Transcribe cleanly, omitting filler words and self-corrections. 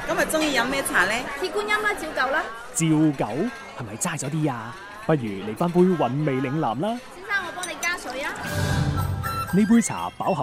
今日中意飲咩茶呢？ 鐵觀音啦，照舊啦。 照舊係咪齋咗啲啊？不如嚟翻杯韻味嶺南啦。 先生，我幫你加水啊。 呢杯茶飽含